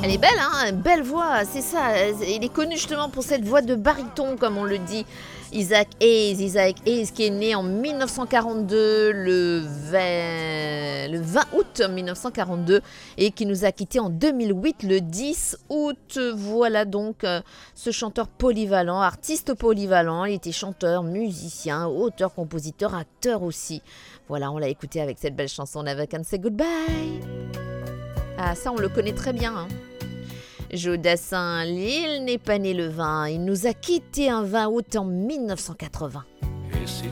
Elle est belle, hein, belle voix, c'est ça. Il est connu justement pour cette voix de baryton, comme on le dit. Isaac Hayes, qui est né en 1942, le 20 août 1942, et qui nous a quittés en 2008, le 10 août. Voilà donc ce chanteur polyvalent, artiste polyvalent. Il était chanteur, musicien, auteur, compositeur, acteur aussi. Voilà, on l'a écouté avec cette belle chanson Never Can Say Goodbye. Ah, ça, on le connaît très bien, hein. Jodassin, il n'est pas né le 20, il nous a quittés un 20 août en 1980.